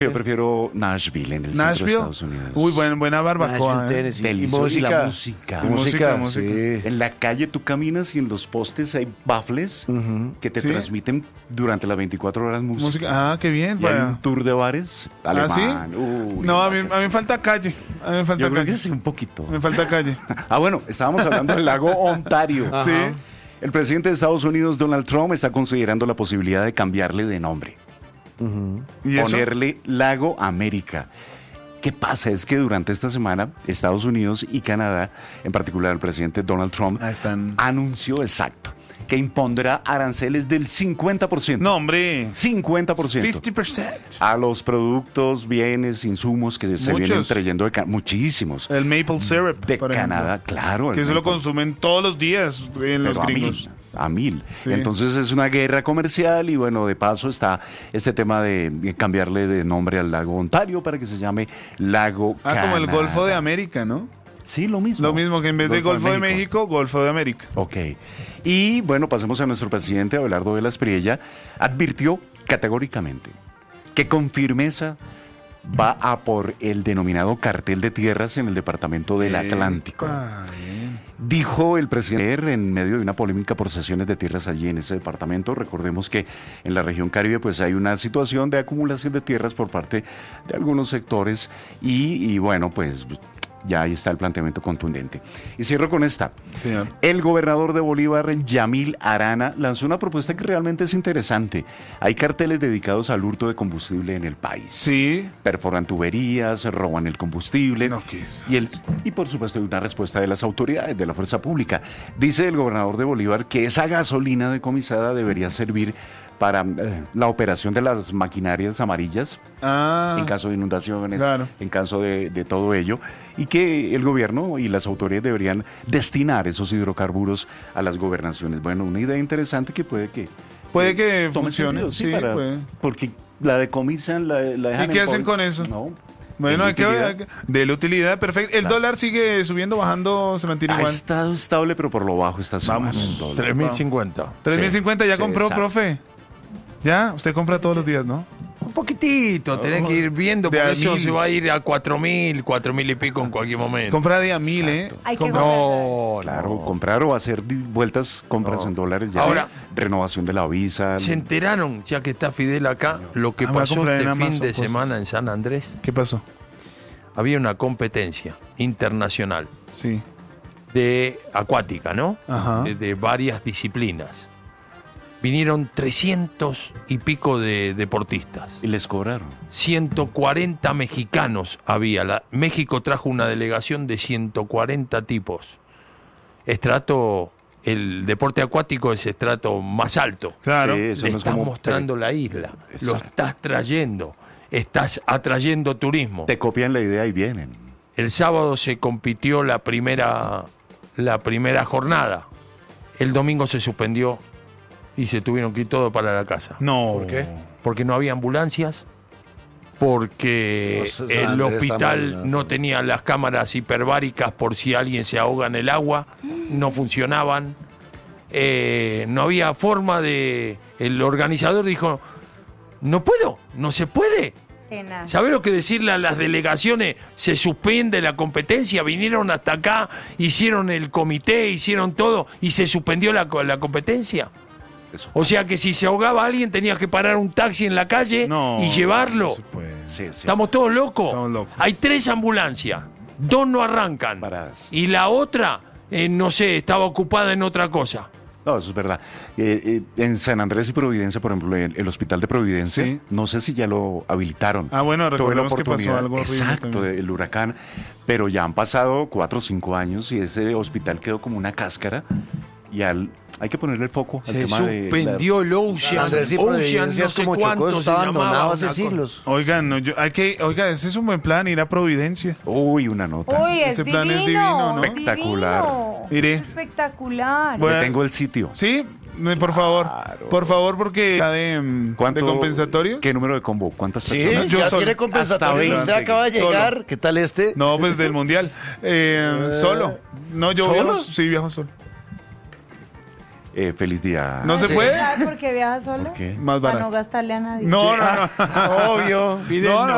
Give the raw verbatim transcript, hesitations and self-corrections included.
Yo prefiero Nashville, en el centro de Nashville. Estados Unidos. Uy, buen, buena barbacoa. Nashville, ¿eh? Tennessee. Delicioso. Y música. Y la música. Y música, música. sí. En la calle tú caminas y en los postes hay baffles Ujú. que te Sí. transmiten durante las veinticuatro horas música. Música. Ah, qué bien. Y hay para- un tour de bares ¿Ah, sí? alemán. Uy, No, a mí, vacas. a mí me falta calle. A mí me falta Yo creo calle. que sí, un poquito. Me falta calle. Ah, bueno, estábamos hablando del lago Ontario. Ajá. Sí. El presidente de Estados Unidos, Donald Trump, está considerando la posibilidad de cambiarle de nombre. Ujú. ¿Y eso? Ponerle Lago América. ¿Qué pasa? Es que durante esta semana Estados Unidos y Canadá, en particular el presidente Donald Trump, Ah, están. anunció exacto que impondrá aranceles del cincuenta por ciento. No, hombre. cincuenta por ciento. cincuenta por ciento. A los productos, bienes, insumos que se Muchos. vienen trayendo de Ca- muchísimos. El maple syrup. De por Canadá, ejemplo. claro. Que el eso lo maple- consumen todos los días en los pero a gringos. mil, a mil. Sí. Entonces es una guerra comercial y bueno, de paso está este tema de, de cambiarle de nombre al lago Ontario para que se llame Lago Ah, como el Canadá. Golfo de América, ¿no? Sí, lo mismo. Lo mismo que en vez de Golfo de México, Golfo de América. Ok. Y bueno, pasemos a nuestro presidente, Abelardo Velas Priella, advirtió categóricamente que con firmeza va a por el denominado cartel de tierras en el departamento del Atlántico. Ah, bien. Dijo el presidente en medio de una polémica por sesiones de tierras allí en ese departamento. Recordemos que en la región Caribe pues hay una situación de acumulación de tierras por parte de algunos sectores y, y bueno, pues ya ahí está el planteamiento contundente. Y cierro con esta. Señor. El gobernador de Bolívar, Yamil Arana, lanzó una propuesta que realmente es interesante. Hay carteles dedicados al hurto de combustible en el país. Sí. Perforan tuberías, roban el combustible. No, ¿qué es? Y, el, y por supuesto hay una respuesta de las autoridades, de la fuerza pública. Dice el gobernador de Bolívar que esa gasolina decomisada debería servir para eh, la operación de las maquinarias amarillas Ah. en caso de inundaciones, Claro. en caso de, de todo ello, y que el gobierno y las autoridades deberían destinar esos hidrocarburos a las gobernaciones. Bueno, una idea interesante que puede que... Puede que tome funcione, sentido, sí, para- puede. porque la decomisan, la, la dejan ¿Y qué en hacen pol- con eso? No. Bueno, ¿En hay que utilidad? ver. De la utilidad, perfecto. El Claro. dólar sigue subiendo, bajando, se mantiene Ha igual. estado estable, pero por lo bajo esta semana. Vamos. el dólar. tres mil cincuenta. tres mil cincuenta ya sí, compró, exacto. profe. Ya, usted compra todos los días, ¿no? Un poquitito, tenés que ir viendo, De porque a eso mil. se va a ir a cuatro mil, cuatro mil y pico en cualquier momento. Compra de a mil, ¿eh? Exacto. Hay que Compra- No, Claro, no. comprar o hacer di- vueltas, compras No. en dólares. Ya Ahora- renovación de la visa. ¿Se enteraron, ya que está Fidel acá, lo que Ah, voy a pasó comprar en este fin Amazon de cosas. semana en San Andrés? ¿Qué pasó? Había una competencia internacional Sí. de acuática, ¿no? Ajá. De, de varias disciplinas. Vinieron trescientos y pico de deportistas. Y les cobraron. ciento cuarenta mexicanos había. La- México trajo una delegación de ciento cuarenta tipos. Estrato, el deporte acuático es estrato más alto. Claro. Sí, eso Le no es estás como- mostrando la isla. Lo Exacto. estás trayendo. Estás atrayendo turismo. Te copian la idea y vienen. El sábado se compitió la primera, la primera jornada. El domingo se suspendió y se tuvieron que ir todos para la casa. No. ¿Por qué? Porque no había ambulancias, porque No sé, San el Andrés está hospital mal, ¿no? no tenía las cámaras hiperbáricas por si alguien se ahoga en el agua, no funcionaban, eh, no había forma de... El organizador dijo, no puedo, no se puede. Tenaz. ¿Sabés lo que decirle a las delegaciones? Se suspende la competencia, vinieron hasta acá, hicieron el comité, hicieron todo y se suspendió la, co- la competencia. Eso. O sea que si se ahogaba alguien tenías que parar un taxi en la calle No. y llevarlo. No se puede. Sí, sí. Estamos todos locos. Estamos locos. Hay tres ambulancias, dos no arrancan. Paradas. Y la otra, eh, no sé, estaba ocupada en otra cosa. No, eso es verdad. Eh, eh, en San Andrés y Providencia, por ejemplo, el, el hospital de Providencia, Sí. no sé si ya lo habilitaron. Ah, bueno, Tuve la recordemos que pasó oportunidad- algo horrible Exacto, también. el huracán. Pero ya han pasado cuatro o cinco años y ese hospital quedó como una cáscara. Y al, hay que ponerle el foco al Se tema de... suspendió el San Ocean, Andrés y Ocean Providencia no es sé como Chocó, cuánto eso se está llamaba, abandonado hace una cosa. siglos. Oigan, no, yo- hay que, oiga, ese es un buen plan, ir a Providencia. la- Uy, una nota. Uy, es Ese divino. plan es divino, ¿no? Espectacular. divino. Iré. Es espectacular. Bueno. Le tengo el sitio. Sí, eh, por favor. Claro. Por favor, porque está de, mm, ¿Cuánto- de compensatorio. ¿Qué número de combo? ¿Cuántas Sí, personas? Yo ya solo. quiere compensatorio. Hasta Usted veinte. acaba de Solo. llegar. ¿Qué tal este? No, pues del mundial. Eh, solo. No, yo ¿Solo? viajo, sí, viajo solo. Eh, feliz día. ¿No se Sí. puede? ¿Sabes por qué viaja solo? ¿Por qué? Más Para barato. no gastarle a nadie. No, no, no. Obvio. No, no,